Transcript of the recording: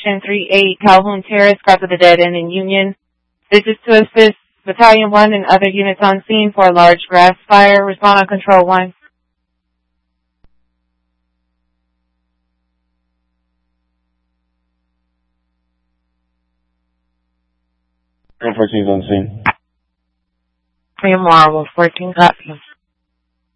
Section 3-8, Calhoun Terrace, Cause of the Dead End in Union. This is to assist Battalion 1 and other units on scene for a large grass fire. Respond on Control 1. 14's on scene. Marvel, 14 copies.